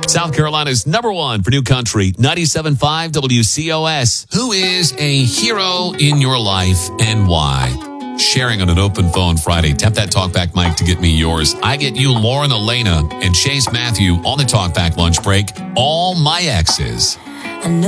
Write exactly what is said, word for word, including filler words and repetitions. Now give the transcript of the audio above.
South Carolina's number one for new country, ninety-seven point five W C O S. Who is a hero in your life and why? Sharing on an open phone Friday. Tap that talkback mic to get me yours. I get you Lauren Elena and Chase Matthew on the talkback lunch break. All my exes. I know